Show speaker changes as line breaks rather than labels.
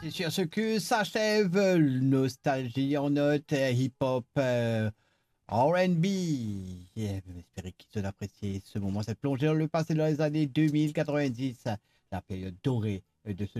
C'est sur ce que s'achève Nostalgie en note hip-hop R&B. J'espère qu'ils ont apprécié ce moment, cette plongée dans le passé dans les années 2090, la période dorée de ce